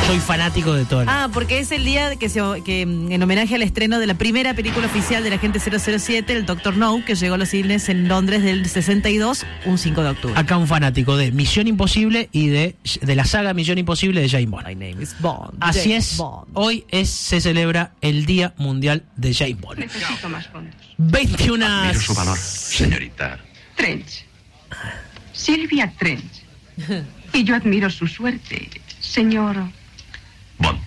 Soy fanático de todo. Porque es el día que en homenaje al estreno de la primera película oficial del Agente 007, el Dr. No, que llegó a los cines en Londres del 62, un 5 de octubre. Acá un fanático de Misión Imposible y de la saga Misión Imposible de James Bond. My name is Bond. Así James es, Bond. hoy se celebra el Día Mundial de James Bond. Necesito más fondos. 21. Admiro su valor, señorita. Trench. Silvia Trench. Y yo admiro su suerte, señor. Bond.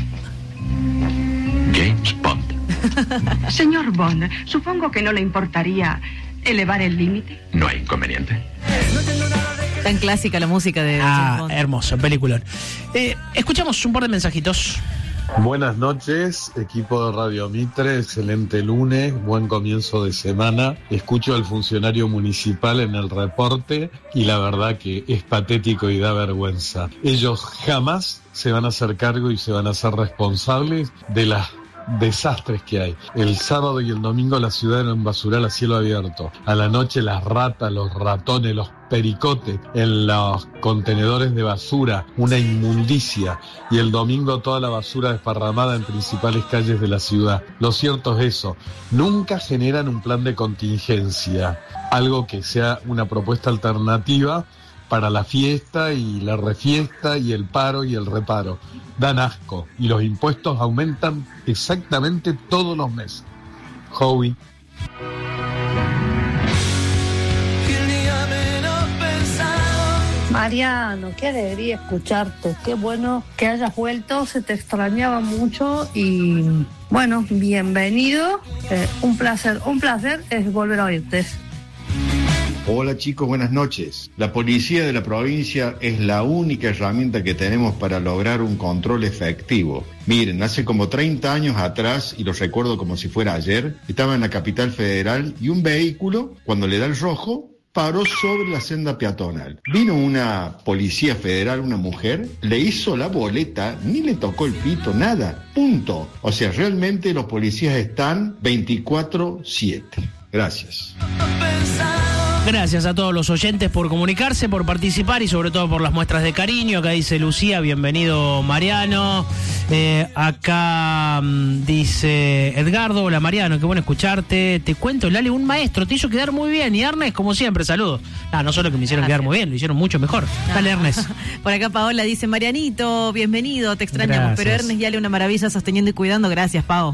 James Bond. Señor Bond, supongo que no le importaría elevar el límite. No hay inconveniente. Tan clásica la música de James Bond. Hermoso, peliculón. Escuchamos un par de mensajitos. Buenas noches, equipo de Radio Mitre, excelente lunes, buen comienzo de semana. Escucho al funcionario municipal en el reporte y la verdad que es patético y da vergüenza. Ellos jamás se van a hacer cargo y se van a hacer responsables de las desastres que hay. El sábado y el domingo la ciudad era un basural a cielo abierto. A la noche las ratas, los ratones, los pericotes en los contenedores de basura, una inmundicia. Y el domingo toda la basura desparramada en principales calles de la ciudad. Lo cierto es eso. Nunca generan un plan de contingencia. Algo que sea una propuesta alternativa para la fiesta y la refiesta y el paro y el reparo. Dan asco y los impuestos aumentan exactamente todos los meses. Howie. Mariano, qué alegría escucharte, qué bueno que hayas vuelto, se te extrañaba mucho y bueno, bienvenido, un placer es volver a oírte. Hola chicos, buenas noches. La policía de la provincia es la única herramienta que tenemos para lograr un control efectivo. Miren, hace como 30 años atrás, y lo recuerdo como si fuera ayer, estaba en la capital federal y un vehículo, cuando le da el rojo, paró sobre la senda peatonal. Vino una policía federal, una mujer, le hizo la boleta, ni le tocó el pito, nada, punto. O sea, realmente los policías están 24/7. Gracias. Gracias a todos los oyentes por comunicarse, por participar y sobre todo por las muestras de cariño. Acá dice Lucía, bienvenido Mariano. Acá dice Edgardo, hola Mariano, qué bueno escucharte. Te cuento, Lale, un maestro te hizo quedar muy bien. Y Ernest, como siempre, saludos. No solo que me hicieron quedar muy bien, lo hicieron mucho mejor. Dale, Ernest. Por acá Paola dice, Marianito, bienvenido, te extrañamos. Gracias. Pero Ernest ya le una maravilla sosteniendo y cuidando. Gracias, Pao.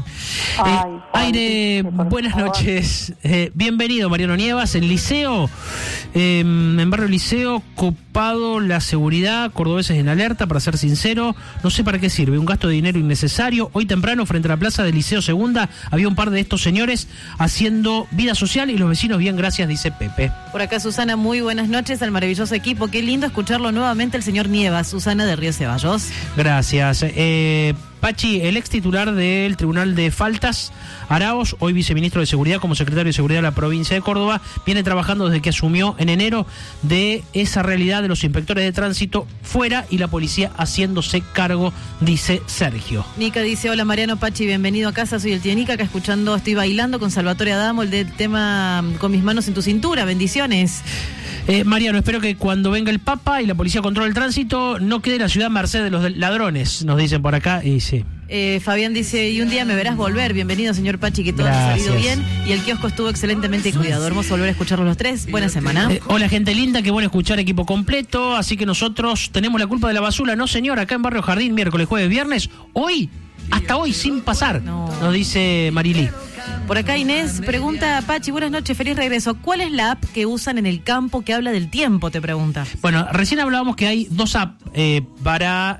Aire, buenas noches. Bienvenido Mariano Nievas, en Liceo. En Barrio Liceo, copado la seguridad, cordobeses en alerta, para ser sincero, no sé para qué sirve, un gasto de dinero innecesario. Hoy temprano, frente a la plaza del Liceo Segunda, había un par de estos señores haciendo vida social y los vecinos bien, gracias, dice Pepe. Por acá Susana, muy buenas noches al maravilloso equipo, qué lindo escucharlo nuevamente el señor Nievas. Susana de Río Ceballos. Gracias. Pachi, el ex titular del Tribunal de Faltas, Araos, hoy viceministro de Seguridad como secretario de Seguridad de la provincia de Córdoba, viene trabajando desde que asumió en enero de esa realidad de los inspectores de tránsito fuera y la policía haciéndose cargo, dice Sergio. Nica dice, hola Mariano, Pachi, bienvenido a casa, soy el tío Nica, acá escuchando, estoy bailando con Salvatore Adamo, el del tema Con mis manos en tu cintura, bendiciones. Mariano, espero que cuando venga el Papa y la policía controle el tránsito, no quede la ciudad merced de los ladrones, nos dicen por acá, y sí. Fabián dice, y un día me verás volver. Bienvenido, señor Pachi, que todo ha salido bien y el kiosco estuvo excelentemente cuidado. Hermoso volver a escucharlos los tres. Buena semana. Hola, gente linda, qué bueno escuchar equipo completo. Así que nosotros tenemos la culpa de la basura, no señor, acá en Barrio Jardín, miércoles, jueves, viernes. Hoy, hasta hoy, sin pasar, nos dice Marilí. Por acá Inés pregunta, Pachi, buenas noches, feliz regreso. ¿Cuál es la app que usan en el campo que habla del tiempo? Te pregunta. Bueno, recién hablábamos que hay dos apps para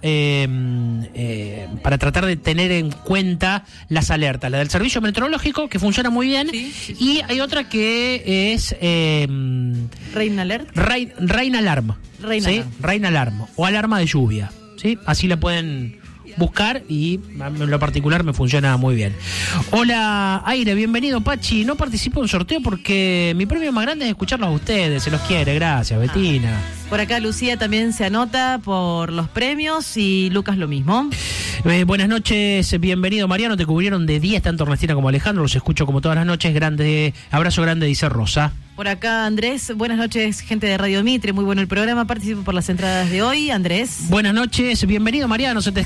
tratar de tener en cuenta las alertas. La del servicio meteorológico, que funciona muy bien, sí. Y hay otra que es... Rain Alert. Rain Alarm. ¿Sí? Rain Alarm. O alarma de lluvia. ¿Sí? Así la pueden buscar y en lo particular me funciona muy bien. Hola Aire, bienvenido Pachi. No participo en un sorteo porque mi premio más grande es escucharlos a ustedes. Se los quiere, gracias Betina. Por acá Lucía también se anota por los premios y Lucas lo mismo. Buenas noches, bienvenido Mariano, te cubrieron de 10 tanto Ernestina como Alejandro, los escucho como todas las noches, abrazo grande, dice Rosa. Por acá Andrés, buenas noches gente de Radio Mitre, muy bueno el programa, participo por las entradas de hoy, Andrés. Buenas noches, bienvenido Mariano, se te